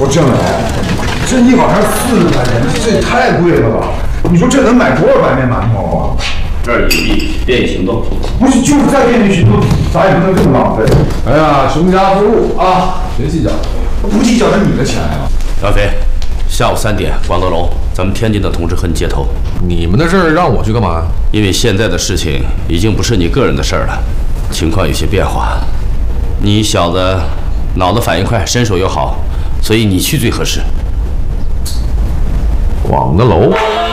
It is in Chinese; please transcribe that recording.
我郑磊，这一碗上40块钱，这也太贵了吧？你说这能买多少白面馒头啊？ 这儿有利便于行动。 不是，就是再便于行动，咱也不能这么浪费。 哎呀，穷家富路啊，别计较， 不计较是你的钱呀。 小飞，下午3点，广德楼，咱们天津的同志和你接头。 你们的事儿让我去干嘛？ 因为现在的事情已经不是你个人的事儿了，情况有些变化。你小子脑子反应快，身手又好，所以你去最合适。 广德楼。